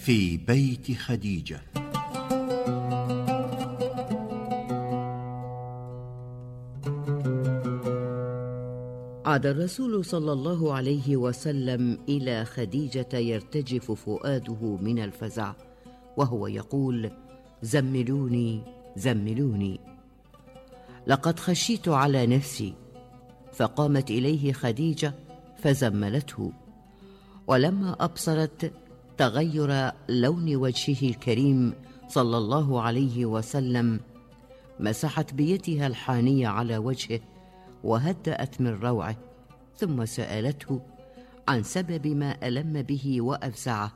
في بيت خديجة. عاد الرسول صلى الله عليه وسلم إلى خديجة يرتجف فؤاده من الفزع وهو يقول: زملوني زملوني، لقد خشيت على نفسي. فقامت إليه خديجة فزملته، ولما أبصرت تغير لون وجهه الكريم صلى الله عليه وسلم مسحت بيدها الحانية على وجهه وهدأت من روعه، ثم سألته عن سبب ما ألم به وأفزعه،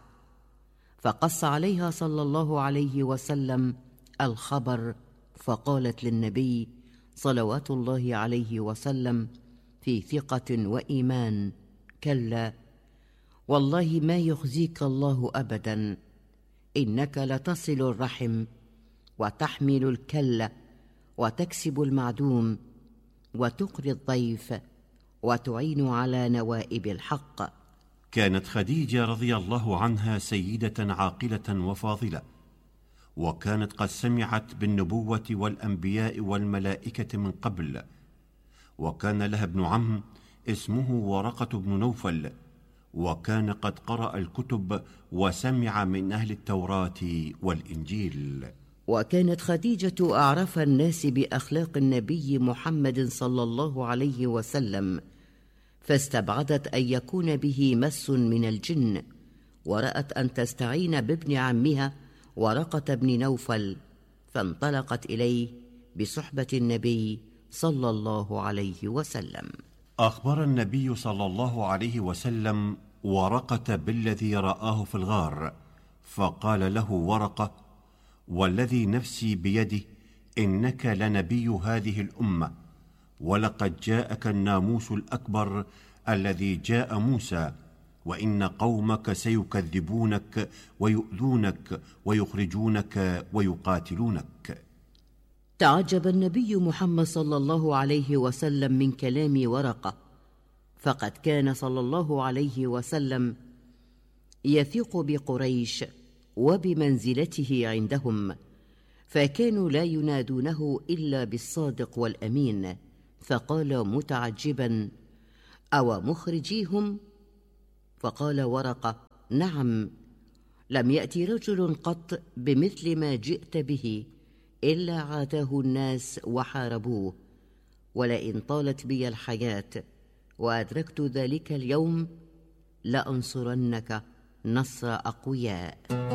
فقص عليها صلى الله عليه وسلم الخبر، فقالت للنبي صلوات الله عليه وسلم في ثقة وإيمان: كلا والله ما يخزيك الله أبدا، إنك لتصل الرحم وتحمل الكلة وتكسب المعدوم وتقري الضيف وتعين على نوائب الحق. كانت خديجة رضي الله عنها سيدة عاقلة وفاضلة، وكانت قد سمعت بالنبوة والأنبياء والملائكة من قبل، وكان لها ابن عم اسمه ورقة بن نوفل، وكان قد قرأ الكتب وسمع من أهل التوراة والإنجيل. وكانت خديجة أعرف الناس بأخلاق النبي محمد صلى الله عليه وسلم، فاستبعدت أن يكون به مس من الجن، ورأت أن تستعين بابن عمها ورقة بن نوفل، فانطلقت إليه بصحبة النبي صلى الله عليه وسلم. أخبر النبي صلى الله عليه وسلم ورقة بالذي رآه في الغار، فقال له ورقة: والذي نفسي بيده إنك لنبي هذه الأمة، ولقد جاءك الناموس الأكبر الذي جاء موسى، وإن قومك سيكذبونك ويؤذونك ويخرجونك ويقاتلونك. تعجب النبي محمد صلى الله عليه وسلم من كلام ورقة، فقد كان صلى الله عليه وسلم يثق بقريش وبمنزلته عندهم، فكانوا لا ينادونه إلا بالصادق والأمين، فقال متعجبا: أو مخرجيهم؟ فقال ورقة: نعم، لم يأتي رجل قط بمثل ما جئت به إلا عاداه الناس وحاربوه، ولئن طالت بي الحياة وأدركت ذلك اليوم لأنصرنك نصر أقوياء.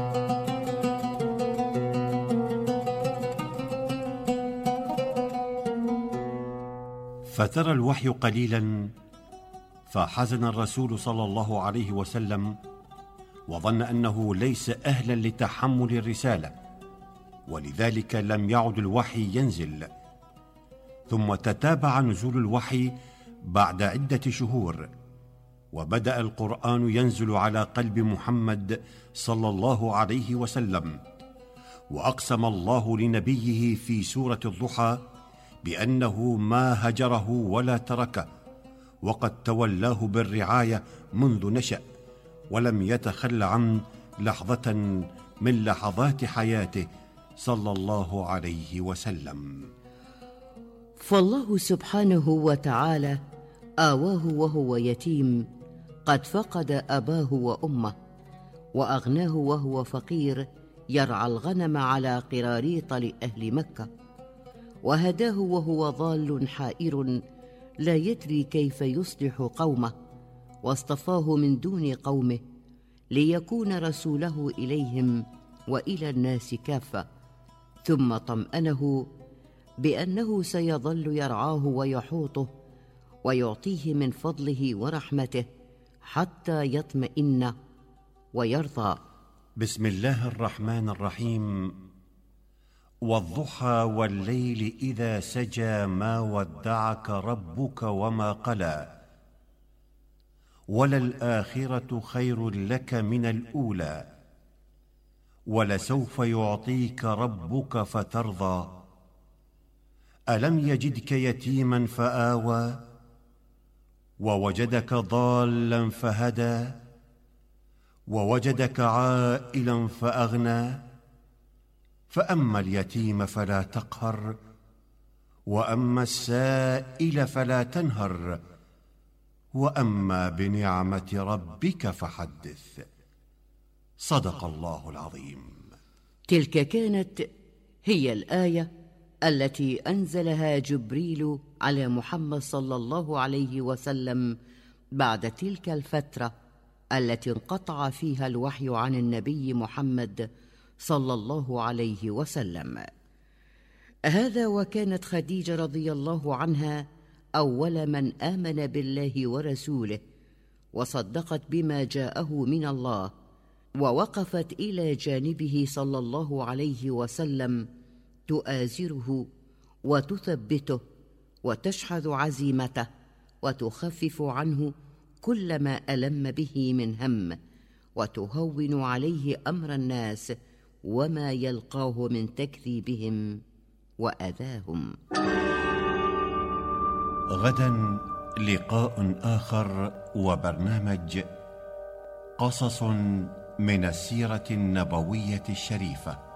فترى الوحي قليلا، فحزن الرسول صلى الله عليه وسلم، وظن أنه ليس أهلا لتحمل الرسالة، ولذلك لم يعد الوحي ينزل. ثم تتابع نزول الوحي بعد عدة شهور، وبدأ القرآن ينزل على قلب محمد صلى الله عليه وسلم، وأقسم الله لنبيه في سورة الضحى بأنه ما هجره ولا تركه، وقد تولاه بالرعاية منذ نشأ، ولم يتخل عن لحظة من لحظات حياته صلى الله عليه وسلم. فالله سبحانه وتعالى آواه وهو يتيم قد فقد أباه وأمه، وأغناه وهو فقير يرعى الغنم على قراريط لأهل مكة، وهداه وهو ضال حائر لا يدري كيف يصلح قومه، واصطفاه من دون قومه ليكون رسوله إليهم وإلى الناس كافة، ثم طمأنه بأنه سيظل يرعاه ويحوطه ويعطيه من فضله ورحمته حتى يطمئن ويرضى. بسم الله الرحمن الرحيم. والضحى والليل إذا سجى ما ودعك ربك وما قلى، وللآخرة خير لك من الأولى، ولسوف يعطيك ربك فترضى. ألم يجدك يتيما فآوى، ووجدك ضالا فهدى، ووجدك عائلا فأغنى فأما اليتيم فلا تقهر وأما السائل فلا تنهر وأما بنعمة ربك فحدث. صدق الله العظيم. تلك كانت هي الآية التي أنزلها جبريل على محمد صلى الله عليه وسلم بعد تلك الفترة التي انقطع فيها الوحي عن النبي محمد صلى الله عليه وسلم. هذا وكانت خديجة رضي الله عنها أول من آمن بالله ورسوله وصدقت بما جاءه من الله، ووقفت إلى جانبه صلى الله عليه وسلم تؤازره وتثبته وتشحذ عزيمته وتخفف عنه كل ما ألم به من هم، وتهون عليه أمر الناس وما يلقاه من تكذيبهم وأذاهم. غدا لقاء آخر وبرنامج قصص من السيرة النبوية الشريفة.